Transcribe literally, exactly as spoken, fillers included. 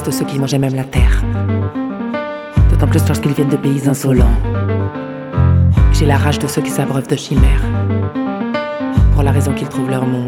de ceux qui mangeaient même la terre. D'autant plus lorsqu'ils viennent de pays insolents. J'ai la rage de ceux qui s'abreuvent de chimères, pour la raison qu'ils trouvent leur monde